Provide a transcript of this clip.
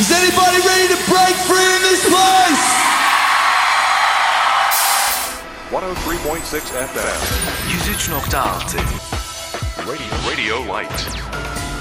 Is anybody ready to break free in this place? 103.6 FM 103.6 Radio Light